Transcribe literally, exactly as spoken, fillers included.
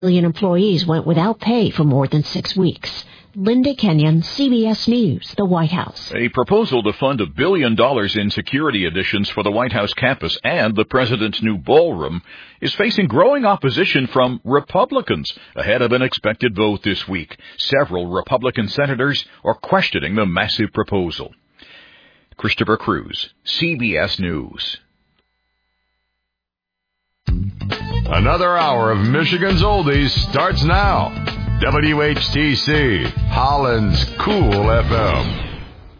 Million employees went without pay for more than six weeks. Linda Kenyon, C B S News, the White House. A proposal to fund a billion dollars in security additions for the White House campus and the president's new ballroom is facing growing opposition from Republicans ahead of an expected vote this week. Several Republican senators are questioning the massive proposal. Christopher Cruz, C B S News. Another hour of Michigan's Oldies starts now. W H T C, Holland's Cool F M.